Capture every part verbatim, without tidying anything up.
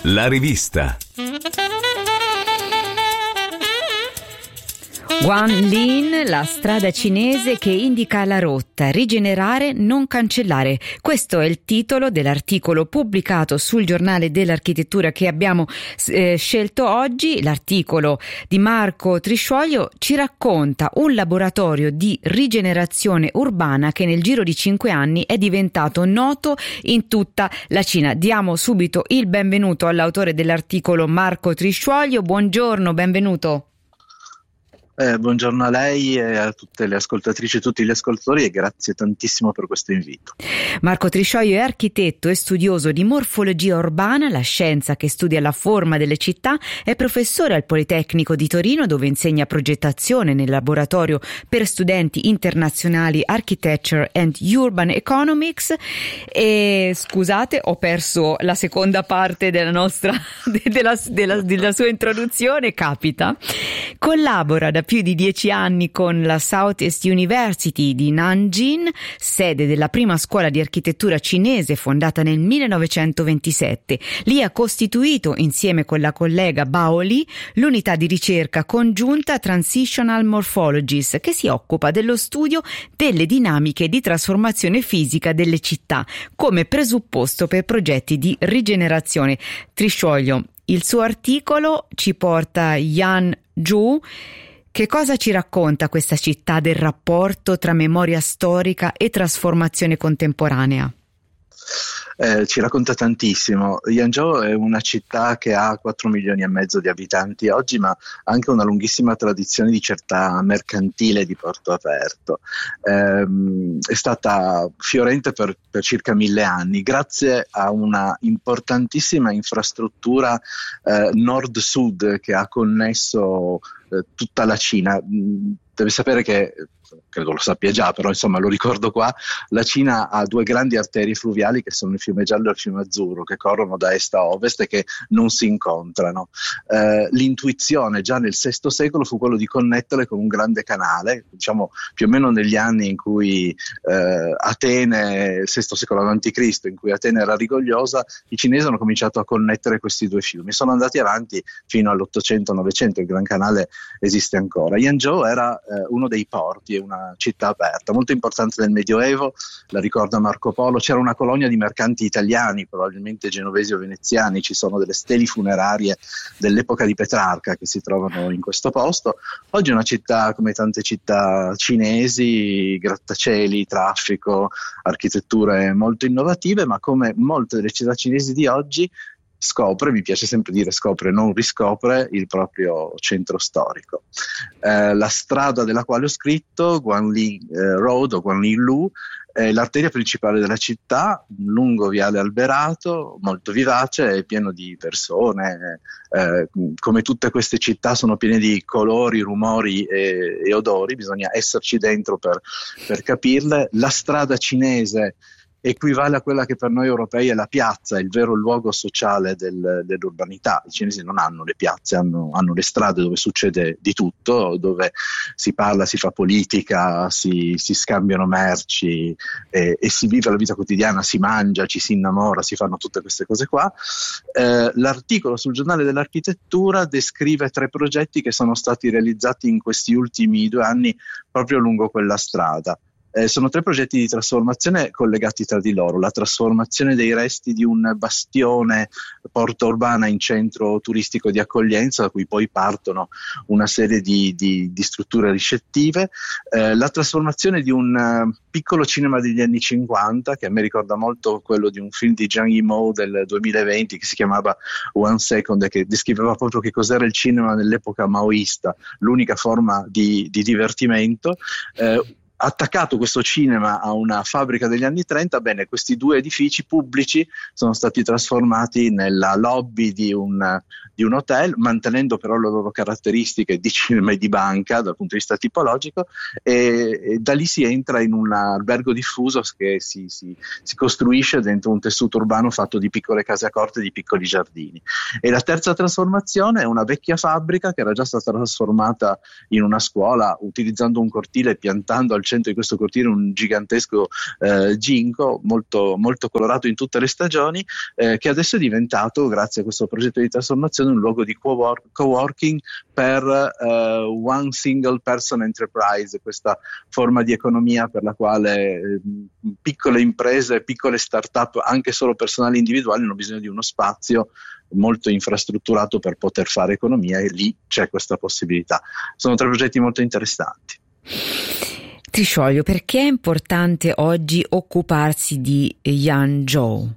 La rivista. Guanlin, la strada cinese che indica la rotta, rigenerare, non cancellare. Questo è il titolo dell'articolo pubblicato sul giornale dell'architettura che abbiamo eh, scelto oggi. L'articolo di Marco Triscioglio ci racconta un laboratorio di rigenerazione urbana che nel giro di cinque anni è diventato noto in tutta la Cina. Diamo subito il benvenuto all'autore dell'articolo, Marco Triscioglio. Buongiorno, benvenuto. Eh, buongiorno a lei e a tutte le ascoltatrici e tutti gli ascoltatori e grazie tantissimo per questo invito. Marco Triscioglio è architetto e studioso di morfologia urbana, la scienza che studia la forma delle città, è professore al Politecnico di Torino dove insegna progettazione nel laboratorio per studenti internazionali Architecture and Urban Economics e scusate ho perso la seconda parte della nostra della, della, della sua introduzione, capita. Collabora da più di dieci anni con la Southeast University di Nanjing, sede della prima scuola di architettura cinese fondata nel millenovecentoventisette. Lì ha costituito, insieme con la collega Bao Li, l'unità di ricerca congiunta Transitional Morphologies, che si occupa dello studio delle dinamiche di trasformazione fisica delle città, come presupposto per progetti di rigenerazione. Triscioglio, il suo articolo ci porta Yan Zhu. Che cosa ci racconta questa città del rapporto tra memoria storica e trasformazione contemporanea? Eh, ci racconta tantissimo. Yangzhou è una città che ha quattro milioni e mezzo di abitanti oggi, ma anche una lunghissima tradizione di città mercantile di porto aperto. Eh, è stata fiorente per, per circa mille anni, grazie a una importantissima infrastruttura eh, nord-sud che ha connesso eh, tutta la Cina. Deve sapere che, credo lo sappia già, però insomma lo ricordo qua, la Cina ha due grandi arterie fluviali che sono il fiume Giallo e il fiume Azzurro, che corrono da est a ovest e che non si incontrano. Eh, l'intuizione già nel sesto secolo fu quello di connetterle con un grande canale, diciamo più o meno negli anni in cui eh, Atene, il sesto secolo avanti Cristo, in cui Atene era rigogliosa, i cinesi hanno cominciato a connettere questi due fiumi. Sono andati avanti fino all'ottocento novecento, il Gran Canale esiste ancora. Yangzhou era eh, uno dei porti, è una città aperta, molto importante nel Medioevo, la ricorda Marco Polo. C'era una colonia di mercanti italiani, probabilmente genovesi o veneziani, ci sono delle steli funerarie dell'epoca di Petrarca che si trovano in questo posto. Oggi è una città come tante città cinesi, grattacieli, traffico, architetture molto innovative, ma come molte delle città cinesi di oggi scopre, mi piace sempre dire scopre, non riscopre il proprio centro storico. Eh, la strada della quale ho scritto, Guanli eh, Road o Guanli Lu, è l'arteria principale della città, un lungo viale alberato, molto vivace e pieno di persone. Eh, come tutte queste città sono piene di colori, rumori e, e odori, bisogna esserci dentro per, per capirle. La strada cinese equivale a quella che per noi europei è la piazza, il vero luogo sociale del, dell'urbanità. I cinesi non hanno le piazze, hanno, hanno le strade dove succede di tutto, dove si parla, si fa politica, si, si scambiano merci e, e si vive la vita quotidiana, si mangia, ci si innamora, si fanno tutte queste cose qua. Eh, l'articolo sul giornale dell'architettura descrive tre progetti che sono stati realizzati in questi ultimi due anni proprio lungo quella strada. Eh, sono tre progetti di trasformazione collegati tra di loro: la trasformazione dei resti di un bastione porta urbana in centro turistico di accoglienza, da cui poi partono una serie di, di, di strutture ricettive, eh, la trasformazione di un uh, piccolo cinema degli anni cinquanta, che a me ricorda molto quello di un film di Zhang Yimou del duemilaventi che si chiamava One Second e che descriveva proprio che cos'era il cinema nell'epoca maoista, l'unica forma di, di divertimento. Eh, attaccato questo cinema a una fabbrica degli anni trenta, bene, questi due edifici pubblici sono stati trasformati nella lobby di un, di un hotel, mantenendo però le loro caratteristiche di cinema e di banca dal punto di vista tipologico, e, e da lì si entra in un albergo diffuso che si, si, si costruisce dentro un tessuto urbano fatto di piccole case a corte e di piccoli giardini. E la terza trasformazione è una vecchia fabbrica che era già stata trasformata in una scuola, utilizzando un cortile e piantando al centro di questo cortile un gigantesco eh, ginkgo molto, molto colorato in tutte le stagioni, eh, che adesso è diventato, grazie a questo progetto di trasformazione, un luogo di co-work, co-working per uh, one single person enterprise, questa forma di economia per la quale eh, piccole imprese, piccole start-up, anche solo personali individuali, hanno bisogno di uno spazio molto infrastrutturato per poter fare economia, e lì c'è questa possibilità. Sono tre progetti molto interessanti. Triscioglio, perché è importante oggi occuparsi di Yangzhou?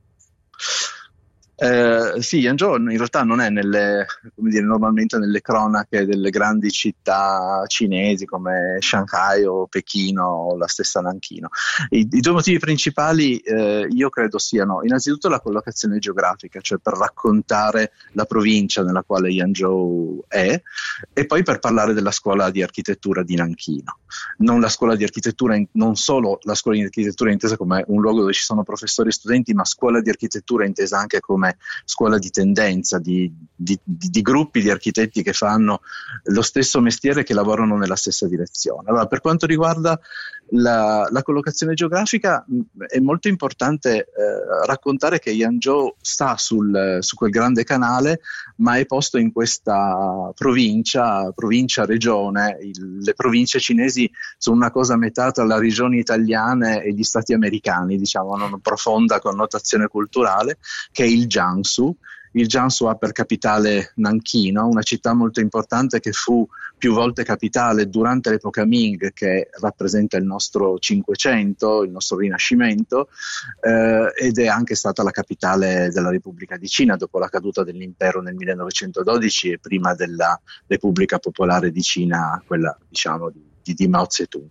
Eh, sì, Yangzhou in realtà non è nelle, come dire, normalmente nelle cronache delle grandi città cinesi come Shanghai o Pechino o la stessa Nanchino. I, i due motivi principali eh, io credo siano innanzitutto la collocazione geografica, cioè per raccontare la provincia nella quale Yangzhou è, e poi per parlare della scuola di architettura di Nanchino. Non la scuola di architettura, in, non solo la scuola di architettura intesa come un luogo dove ci sono professori e studenti, ma scuola di architettura intesa anche come scuola di tendenza, di, di, di, di gruppi di architetti che fanno lo stesso mestiere, che lavorano nella stessa direzione. Allora, per quanto riguarda la, la collocazione geografica, è molto importante eh, raccontare che Yangzhou sta sul, su quel grande canale, ma è posto in questa provincia, provincia regione. Il, le province cinesi sono una cosa a metà tra le regioni italiane e gli stati americani, diciamo, hanno una profonda connotazione culturale, che è il Jiangsu. Il Jiangsu ha per capitale Nanchino, una città molto importante che fu più volte capitale durante l'epoca Ming, che rappresenta il nostro Cinquecento, il nostro Rinascimento, eh, ed è anche stata la capitale della Repubblica di Cina dopo la caduta dell'impero nel millenovecentododici e prima della Repubblica Popolare di Cina, quella diciamo di Di, di Mao Zedong.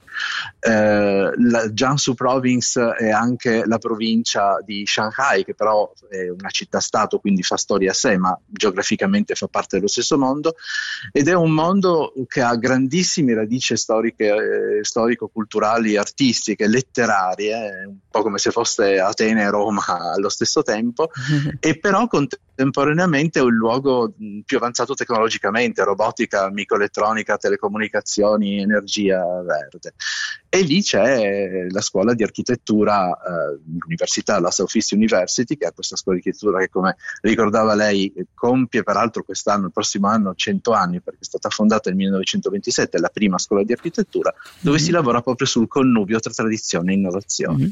Eh, la Jiangsu Province è anche la provincia di Shanghai, che però è una città-stato, quindi fa storia a sé, ma geograficamente fa parte dello stesso mondo, ed è un mondo che ha grandissime radici storiche, eh, storico-culturali, artistiche, letterarie, eh, un po' come se fosse Atene e Roma allo stesso tempo, mm-hmm. e però contemporaneamente è un luogo più avanzato tecnologicamente, robotica, microelettronica, telecomunicazioni, energia verde. E lì c'è la scuola di architettura, eh, l'università, la Southeast University, che è questa scuola di architettura che, come ricordava lei, compie peraltro quest'anno, il prossimo anno, cento anni, perché è stata fondata nel millenovecentoventisette, è la prima scuola di architettura, dove mm-hmm. si lavora proprio sul connubio tra tradizione e innovazione. Mm-hmm.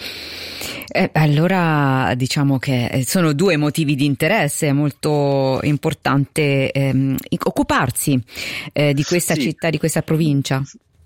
Eh, allora diciamo che sono due motivi di interesse. È molto importante ehm, occuparsi eh, di questa sì. città, di questa provincia.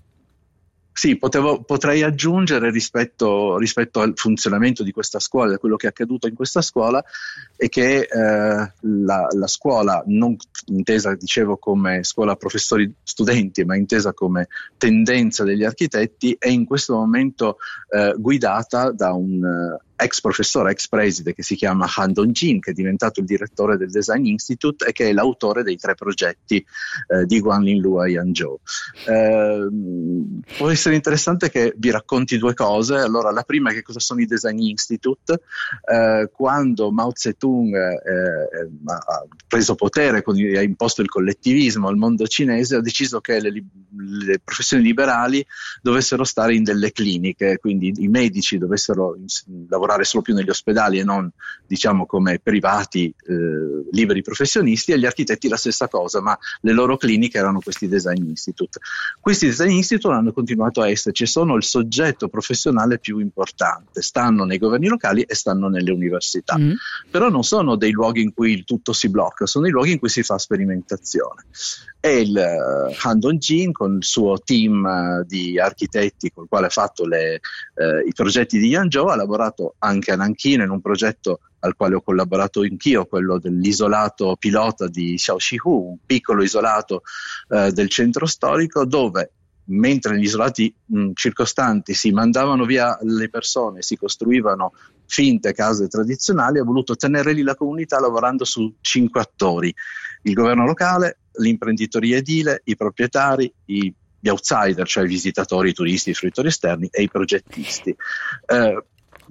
Sì, potevo, potrei aggiungere rispetto, rispetto al funzionamento di questa scuola, da quello che è accaduto in questa scuola, è che eh, la, la scuola, non intesa, dicevo, come scuola professori studenti, ma intesa come tendenza degli architetti, è in questo momento eh, guidata da un eh, ex professore, ex preside, che si chiama Han Dongjin, che è diventato il direttore del Design Institute e che è l'autore dei tre progetti eh, di Guanlin a Yangzhou. Eh, può essere interessante che vi racconti due cose. Allora, la prima è che cosa sono i Design Institute. Eh, quando Mao Zedong eh, ha preso potere, ha imposto il collettivismo al mondo cinese, ha deciso che le, le professioni liberali dovessero stare in delle cliniche, quindi i medici dovessero lavorare solo più negli ospedali e non, diciamo, come privati eh, liberi professionisti, e gli architetti la stessa cosa, ma le loro cliniche erano questi Design Institute. Questi Design Institute hanno continuato a esserci, sono il soggetto professionale più importante, stanno nei governi locali e stanno nelle università, mm. però non sono dei luoghi in cui il tutto si blocca, sono i luoghi in cui si fa sperimentazione. E il uh, Han Dongjin, con il suo team uh, di architetti con il quale ha fatto le, uh, i progetti di Yangzhou, ha lavorato anche a Nanchino in un progetto al quale ho collaborato anch'io, quello dell'isolato pilota di Xiaoxihu, un piccolo isolato uh, del centro storico, dove mentre negli isolati mh, circostanti si mandavano via le persone, si costruivano finte case tradizionali, ha voluto tenere lì la comunità lavorando su cinque attori: il governo locale, l'imprenditoria edile, i proprietari, i, gli outsider, cioè i visitatori, i turisti, i fruitori esterni, e i progettisti. Eh,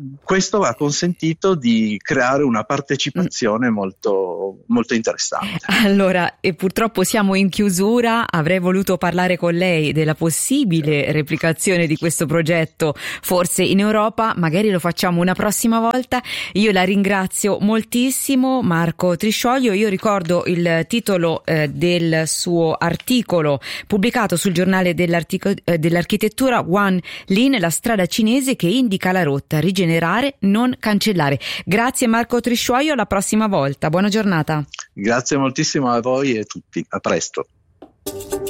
questo ha consentito di creare una partecipazione mm. molto, molto interessante. Allora, e purtroppo siamo in chiusura, avrei voluto parlare con lei della possibile replicazione di questo progetto, forse in Europa, magari lo facciamo una prossima volta. Io la ringrazio moltissimo, Marco Triscioio. Io ricordo il titolo eh, del suo articolo pubblicato sul giornale eh, dell'architettura Wan Lin, la strada cinese che indica la rotta, rigenerare, non cancellare. Grazie Marco Triscioio, alla prossima volta, buona giornata. Grazie moltissimo a voi e a tutti, a presto.